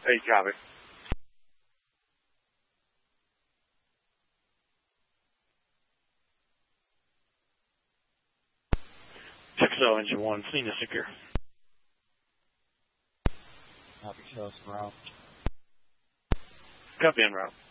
Hey, copy. XO engine 1, seen to secure. Copy, show us route. Copy en route.